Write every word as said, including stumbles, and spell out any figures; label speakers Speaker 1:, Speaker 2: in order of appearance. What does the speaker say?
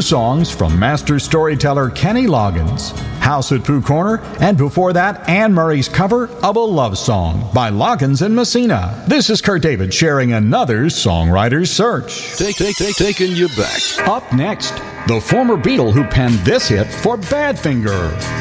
Speaker 1: songs from master storyteller Kenny Loggins, House at Pooh Corner, and before that, Anne Murray's cover of a love song by Loggins and Messina. This is Kurt David sharing another Songwriter's Search.
Speaker 2: Take, take, take, taking you back.
Speaker 1: Up next, the former Beatle who penned this hit for Badfinger.